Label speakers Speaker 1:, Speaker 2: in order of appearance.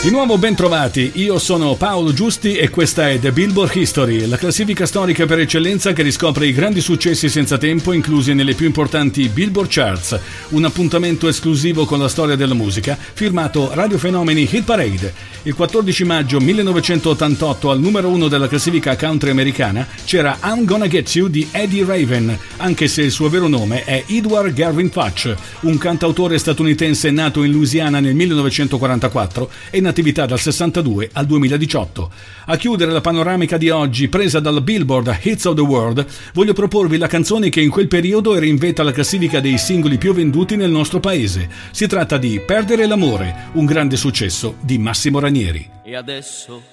Speaker 1: Di nuovo ben trovati, io sono Paolo Giusti e questa è The Billboard History, la classifica storica per eccellenza che riscopre i grandi successi senza tempo inclusi nelle più importanti Billboard Charts, un appuntamento esclusivo con la storia della musica, firmato Radio Fenomeni Hit Parade. Il 14 maggio 1988 al numero 1 della classifica country americana c'era I'm Gonna Get You di Eddie Raven, anche se il suo vero nome è Edward Garvin Futch, un cantautore statunitense nato in Louisiana nel 1944 e in attività dal 62 al 2018. A chiudere la panoramica di oggi, presa dal Billboard Hits of the World, voglio proporvi la canzone che in quel periodo era in vetta alla classifica dei singoli più venduti nel nostro paese. Si tratta di Perdere l'amore, un grande successo di Massimo Ranieri.
Speaker 2: E adesso